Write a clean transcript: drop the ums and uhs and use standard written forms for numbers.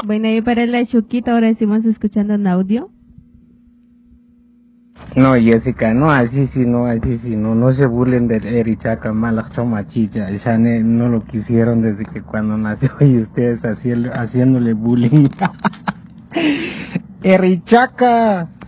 Bueno, y para la Chuquita ahora decimos escuchando un audio. No, Jessica, no, así sí, no se burlen de Erichaca, mala chomachicha, ya no lo quisieron desde que cuando nació y ustedes haciéndole bullying. Erichaca.